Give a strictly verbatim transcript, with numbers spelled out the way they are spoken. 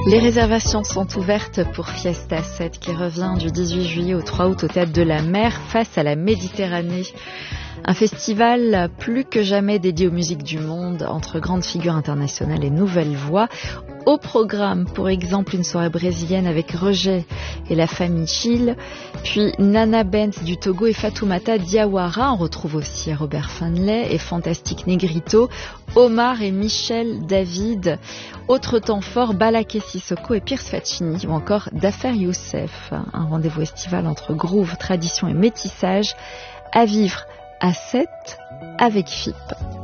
Les réservations sont ouvertes pour Fiesta sept qui revient du dix-huit juillet au trois août au Théâtre de la Mer face à la Méditerranée. Un festival plus que jamais dédié aux musiques du monde entre grandes figures internationales et nouvelles voix. Au programme, pour exemple, une soirée brésilienne avec Roger et la famille Chill, puis Nana Benz du Togo et Fatoumata Diawara. On retrouve aussi Robert Finlay et Fantastic Negrito, Omar et Michel David. Autre temps fort, Balaké Sissoko et Pierce Faccini, ou encore Dafer Youssef. Un rendez-vous estival entre groove, tradition et métissage à vivre à sept avec F I P.